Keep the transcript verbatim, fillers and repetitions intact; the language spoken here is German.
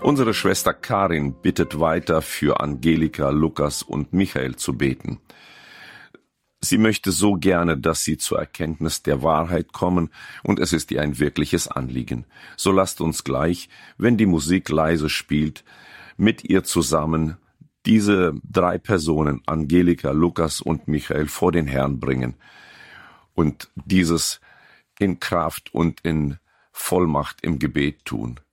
Unsere Schwester Karin bittet weiter, für Angelika, Lukas und Michael zu beten. Sie möchte so gerne, dass sie zur Erkenntnis der Wahrheit kommen, und es ist ihr ein wirkliches Anliegen. So lasst uns gleich, wenn die Musik leise spielt, mit ihr zusammen diese drei Personen, Angelika, Lukas und Michael, vor den Herrn bringen und dieses in Kraft und in Vollmacht im Gebet tun.